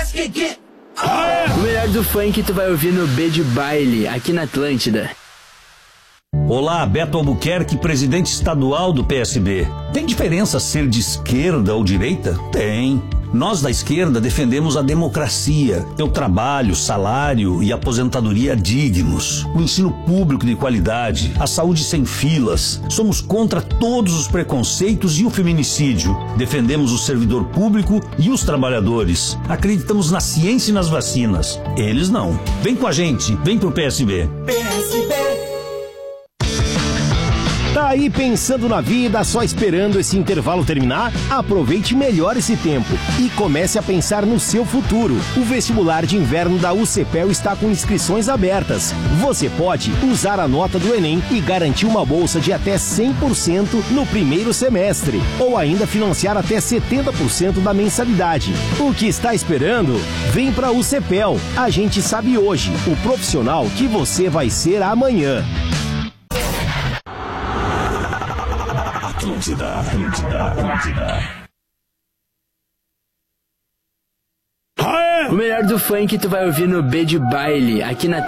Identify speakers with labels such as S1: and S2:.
S1: O melhor do funk tu vai ouvir no B de Baile, aqui na Atlântida.
S2: Olá, Beto Albuquerque, presidente estadual do PSB. Tem diferença ser de esquerda ou direita? Tem. Nós da esquerda defendemos a democracia, o trabalho, salário e aposentadoria dignos, o ensino público de qualidade, a saúde sem filas. Somos contra todos os preconceitos e o feminicídio. Defendemos o servidor público e os trabalhadores. Acreditamos na ciência e nas vacinas. Eles não. Vem com a gente, vem pro PSB.
S3: PSB. Tá aí pensando na vida, só esperando esse intervalo terminar? Aproveite melhor esse tempo e comece a pensar no seu futuro. O vestibular de inverno da UCPEL está com inscrições abertas. Você pode usar a nota do Enem e garantir uma bolsa de até 100% no primeiro semestre, ou ainda financiar até 70% da mensalidade. O que está esperando? Vem pra UCPEL. A gente sabe hoje o profissional que você vai ser amanhã.
S1: Atlântida. O melhor do funk tu vai ouvir no B de Baile, aqui na